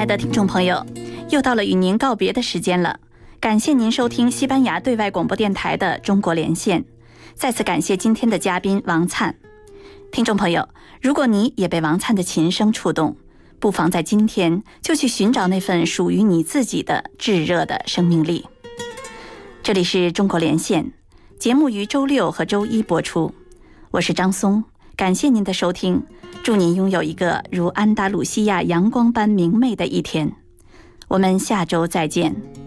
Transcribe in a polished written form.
爱的听众朋友，又到了与您告别的时间了。感谢您收听西班牙对外广播电台的中国连线，再次感谢今天的嘉宾王灿。听众朋友，如果你也被王灿的琴声触动，不妨在今天就去寻找那份属于你自己的炙热的生命力。这里是中国连线，节目于周六和周一播出，我是张松，感谢您的收听，祝您拥有一个如安达鲁西亚阳光般明媚的一天。我们下周再见。